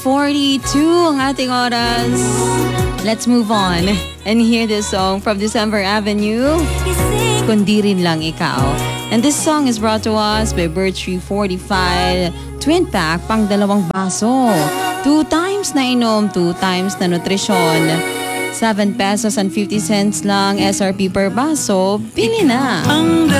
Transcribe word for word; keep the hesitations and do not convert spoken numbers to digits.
forty-two ang ating oras. Let's move on and hear this song from December Avenue. Kundi rin lang ikaw. And this song is brought to us by Birch Tree forty-five Twin Pack, pang dalawang baso. Two times na inom, two times na nutrisyon. seven pesos and fifty cents lang S R P per baso. Pili na.